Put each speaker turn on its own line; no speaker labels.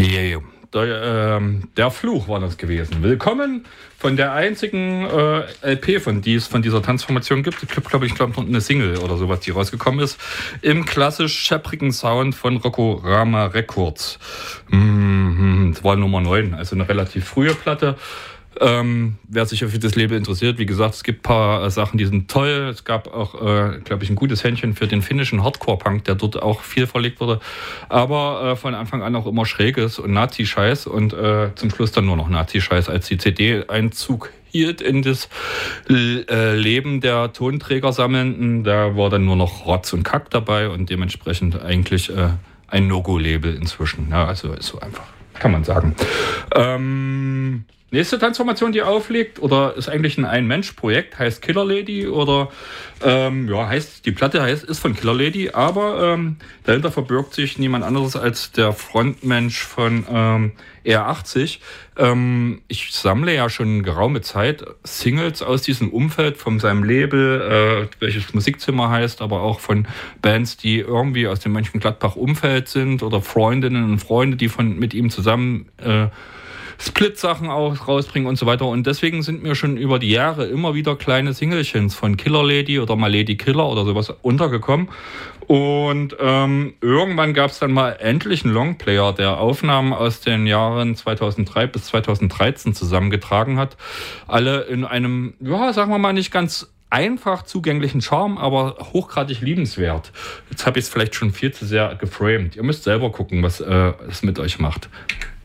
Der Fluch war das gewesen. Willkommen von der einzigen LP, von dieser Tanzformation gibt. Ich glaube, eine Single oder sowas, die rausgekommen ist. Im klassisch schepprigen Sound von Rockorama Records. Das war Nummer 9, also eine relativ frühe Platte. Wer sich für das Label interessiert, wie gesagt, es gibt ein paar Sachen, die sind toll. Es gab auch, glaube ich, ein gutes Händchen für den finnischen Hardcore-Punk, der dort auch viel verlegt wurde. Aber von Anfang an auch immer Schräges und Nazi-Scheiß und zum Schluss dann nur noch Nazi-Scheiß, als die CD Einzug hielt in das Leben der Tonträgersammelnden. Da war dann nur noch Rotz und Kack dabei und dementsprechend eigentlich ein No-Go-Label inzwischen. Ja, also ist so einfach, kann man sagen. Nächste Transformation, die auflegt, oder ist eigentlich ein Ein-Mensch-Projekt, heißt Killer Lady oder die Platte ist von Killer Lady, aber dahinter verbirgt sich niemand anderes als der Frontmensch von R80. Ich sammle ja schon geraume Zeit Singles aus diesem Umfeld von seinem Label, welches Musikzimmer heißt, aber auch von Bands, die irgendwie aus dem Mönchengladbach-Umfeld sind oder Freundinnen und Freunde, die mit ihm zusammen Split-Sachen auch rausbringen und so weiter. Und deswegen sind mir schon über die Jahre immer wieder kleine Singelchens von Killer Lady oder mal Lady Killer oder sowas untergekommen. Und irgendwann gab es dann mal endlich einen Longplayer, der Aufnahmen aus den Jahren 2003 bis 2013 zusammengetragen hat. Alle in einem, sagen wir mal, nicht ganz einfach zugänglichen Charme, aber hochgradig liebenswert. Jetzt habe ich es vielleicht schon viel zu sehr geframed. Ihr müsst selber gucken, was es mit euch macht.